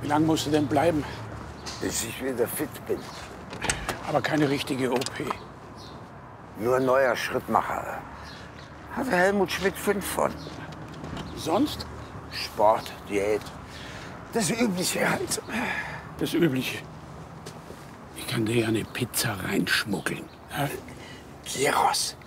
Wie lange musst du denn bleiben? Bis ich wieder fit bin. Aber keine richtige OP. Nur ein neuer Schrittmacher. Hatte Helmut Schmidt 5 von. Sonst? Sport, Diät. Das Übliche halt. Das Übliche. Ich kann dir ja eine Pizza reinschmuggeln. Ja? Gyros.